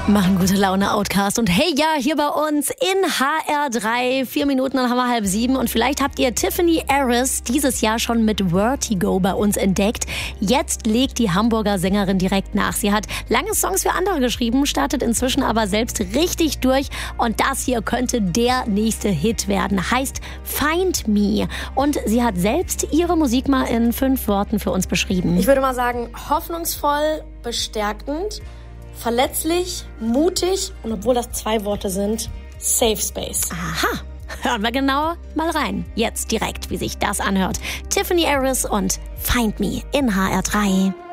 Machen gute Laune, Outcast. Und hey, ja, hier bei uns in HR3, 4 Minuten, dann haben wir 6:30. Und vielleicht habt ihr Tiffany Harris dieses Jahr schon mit Vertigo bei uns entdeckt. Jetzt legt die Hamburger Sängerin direkt nach. Sie hat lange Songs für andere geschrieben, startet inzwischen aber selbst richtig durch. Und das hier könnte der nächste Hit werden. Heißt Find Me. Und sie hat selbst ihre Musik mal in 5 Worten für uns beschrieben. Ich würde mal sagen, hoffnungsvoll, bestärkend, verletzlich, mutig und obwohl das 2 Worte sind, Safe Space. Aha, hören wir genau mal rein. Jetzt direkt, wie sich das anhört. Tiffany Harris und Find Me in HR3.